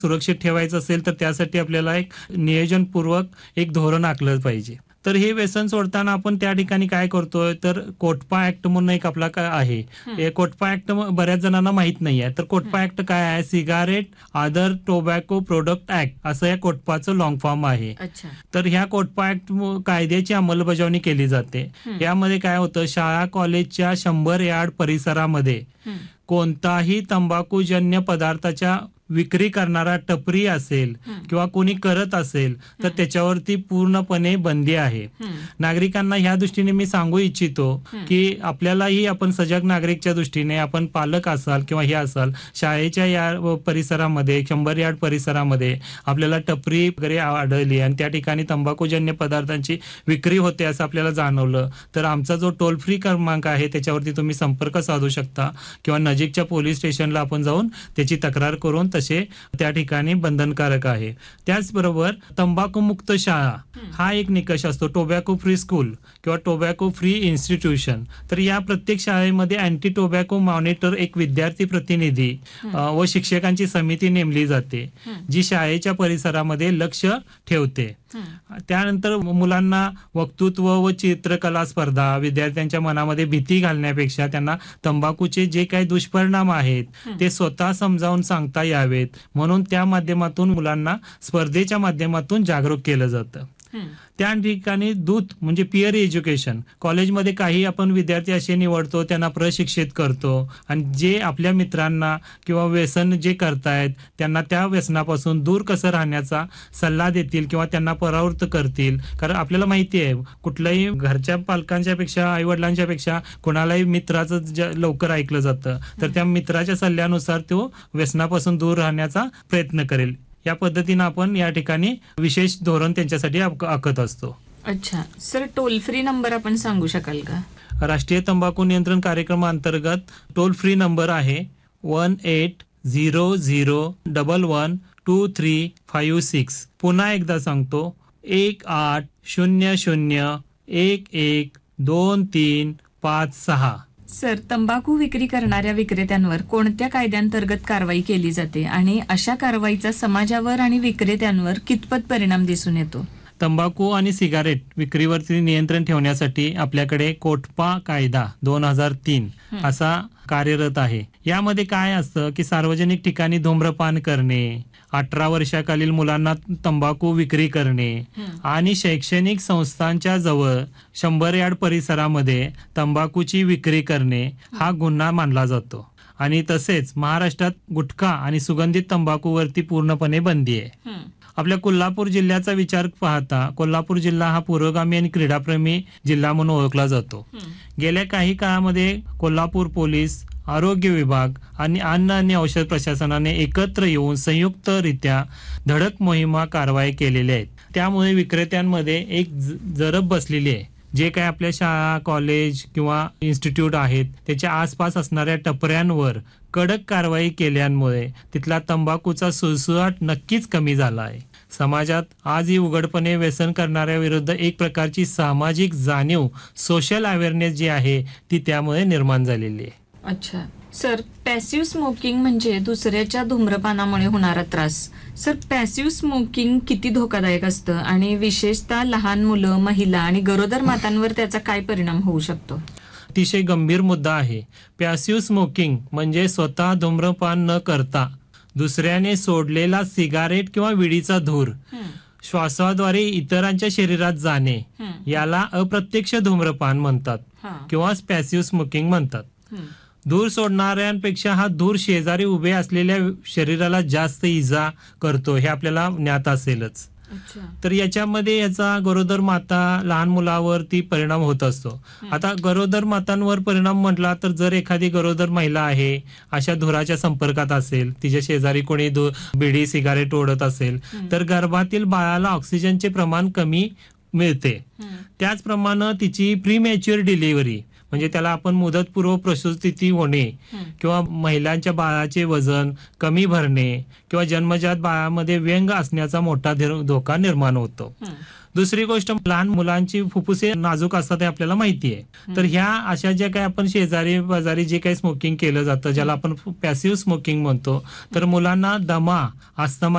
सुरक्षित ठेवायचं असेल तर त्यासाठी आपल्याला एक नियोजनपूर्वक एक धोरण आखलं पाहिजे. तर हे व्यसन सोडताना आपण त्या ठिकाणी काय करतोय, तर कोटपा ऍक्ट म्हणून एक आपला काय आहे, हे कोटपा ऍक्ट बऱ्याच जणांना माहित नाही आहे. तर कोटपा ऍक्ट काय आहे, cigarette other tobacco product act असं या कोटपाचं लॉंग फॉर्म आहे. तर ह्या कोटपा ऍक्ट कायद्याची अंमलबजावणी केली जाते. यामध्ये काय होतं, शाळा कॉलेजच्या 100 यार्ड परिसरामध्ये कोणताही तंबाखूजन्य पदार्थाच्या विक्री करणारा टपरी असेल किंवा कोणी करत असेल तर त्याच्यावरती पूर्णपणे बंदी आहे. नागरिकांना ह्या दृष्टीने मी सांगू इच्छितो की आपल्यालाही, आपण सजग नागरिकच्या दृष्टीने, आपण पालक असाल किंवा हे असाल, शाळेच्या या परिसरामध्ये 100 यार्ड परिसरामध्ये आपल्याला टपरी वगैरे आढळली आणि त्या ठिकाणी तंबाखूजन्य पदार्थांची विक्री होते असं आपल्याला जाणवलं, तर आमचा जो टोल फ्री क्रमांक आहे त्याच्यावरती तुम्ही संपर्क साधू शकता किंवा नजीकच्या पोलीस स्टेशनला आपण जाऊन त्याची तक्रार करून तसे त्या ठिकाणी बंधनकारक आहे. त्याचबरोबर तंबाखूमुक्त शाळा हा एक निकष असतो, टोबॅको फ्री स्कूल किंवा टोबॅको फ्री इन्स्टिट्यूशन. तर या प्रत्येक शाळेमध्ये अँटी टोबॅको मॉनिटर एक विद्यार्थी प्रतिनिधी व शिक्षकांची समिती नेमली जाते जी शाळेच्या परिसरामध्ये लक्ष ठेवते. त्यानंतर मुलांना वक्तृत्व व चित्रकला स्पर्धा, विद्यार्थ्यांच्या मनामध्ये भीती घालण्यापेक्षा त्यांना तंबाखूचे जे काही दुष्परिणाम आहेत ते स्वतः समजावून सांगता यावेत म्हणून त्या माध्यमातून मुलांना स्पर्धेच्या माध्यमातून जागरूक केलं जातं. त्या ठिकाणी दूत म्हणजे पिअर एज्युकेशन, कॉलेजमध्ये काही आपण विद्यार्थी असे निवडतो, त्यांना प्रशिक्षित करतो आणि जे आपल्या मित्रांना किंवा व्यसन जे करतायत त्यांना त्या व्यसनापासून दूर कसं राहण्याचा सल्ला देतील किंवा त्यांना परावृत्त करतील. कारण आपल्याला माहिती आहे कुठल्याही घरच्या पालकांच्या पेक्षा, आई वडिलांच्या पेक्षा कोणालाही मित्राचं लवकर ऐकलं जातं, तर त्या मित्राच्या सल्ल्यानुसार तो व्यसनापासून दूर राहण्याचा प्रयत्न करेल. या पद्धतीने आपण या ठिकाणी विशेष धोरण त्यांच्यासाठी आखत असतो. अच्छा सर, टोल फ्री नंबर आपण सांगू शकाल का? राष्ट्रीय तंबाखू नियंत्रण कार्यक्रमाअंतर्गत टोल फ्री नंबर आहे 1800112356. पुन्हा एकदा सांगतो, 1800112356. सर, तंबाखू विक्री करणाऱ्या विक्रेत्यांवर कोणत्या कायद्यांतर्गत कारवाई केली जाते आणि अशा कारवाईचा समाजावर आणि विक्रेत्यांवर कितपत परिणाम दिसून येतो? तंबाखू आणि सिगारेट विक्रीवरती नियंत्रण ठेवण्यासाठी आपल्याकडे कोटपा कायदा 2003 असा कार्यरत आहे. यामध्ये काय असतं की सार्वजनिक ठिकाणी धूम्रपान करणे, 18 वर्षाखालील मुलांना तंबाखू विक्री करणे आणि शैक्षणिक संस्थांच्या जवळ 100 यार्ड परिसरामध्ये तंबाखूची विक्री करणे हा गुन्हा मानला जातो. आणि तसेच महाराष्ट्रात गुटखा आणि सुगंधित तंबाखूवरती पूर्णपणे बंदी आहे. आपल्या कोल्हापूर जिल्ह्याचा विचार पाहता कोल्हापूर जिल्हा हा पुरोगामी आणि क्रीडाप्रेमी जिल्हा म्हणून ओळखला जातो. गेल्या काही काळामध्ये कोल्हापूर पोलीस, आरोग्य विभाग आणि अन्न आणि औषध प्रशासनाने एकत्र येऊन संयुक्तरित्या धडक मोहिमा कारवाई केलेल्या आहेत. त्यामुळे विक्रेत्यांमध्ये एक जरब बसलेली आहे. जे काही आपल्या शाळा, कॉलेज किंवा इन्स्टिट्यूट आहेत त्याच्या आसपास असणाऱ्या टपऱ्यांवर कडक कारवाई केल्यामुळे तिथला तंबाखूचा सुळसुळाट नक्कीच कमी झाला आहे. समाजात आजही उघडपणे व्यसन करणाऱ्या विरुद्ध एक प्रकारची सामाजिक जाणीव, सोशल अवेअरनेस जी आहे ती त्यामुळे निर्माण झालेली आहे. अच्छा सर, पॅसिव्ह स्मोकिंग म्हणजे दुसऱ्याच्या धूम्रपानामुळे होणारा त्रास. सर, पॅसिव्ह स्मोकिंग किती धोकादायक असतं आणि विशेषतः लहान मुलं, महिला आणि गरोदर मातांवर त्याचा काय परिणाम होऊ शकतो? अतिशय गंभीर मुद्दा आहे. पॅसिव्ह स्मोकिंग म्हणजे स्वतः धूम्रपान न करता दुसऱ्याने सोडलेला सिगारेट किंवा विडीचा धूर श्वासाद्वारे इतरांच्या शरीरात जाणे याला अप्रत्यक्ष धूम्रपान म्हणतात किंवा पॅसिव्ह स्मोकिंग म्हणतात. धूर सोडणाऱ्यांपेक्षा हा धूर शेजारी उभे असलेल्या शरीराला जास्त इजा करतो हे आपल्याला ज्ञात असेलच. तर याच्यामध्ये याचा गरोदर माता, लहान मुलावरती परिणाम होत असतो. आता गरोदर मातांवर परिणाम म्हटला तर जर एखादी गरोदर महिला आहे अशा धुराच्या संपर्कात असेल, तिच्या शेजारी कोणी बिडी सिगारेट ओढत असेल तर गर्भातील बाळाला ऑक्सिजनचे प्रमाण कमी मिळते. त्याचप्रमाणे तिची प्रीमॅच्युअर डिलिव्हरी म्हणजे त्याला आपण मुदतपूर्व प्रसूती होणे किंवा महिलांच्या बाळाचे वजन कमी भरणे किंवा जन्मजात बाळामध्ये व्यंग असण्याचा मोठा धोका निर्माण होतो. दुसरी गोष्ट, लहान मुलांची फुफ्फुसे नाजूक असतात हे आपल्याला माहिती आहे. तर ह्या अशा ज्या काही आपण शेजारी बाजारी जे काही स्मोकिंग केलं जातं, ज्याला आपण पॅसिव्ह स्मोकिंग म्हणतो, तर मुलांना दमा, अस्थमा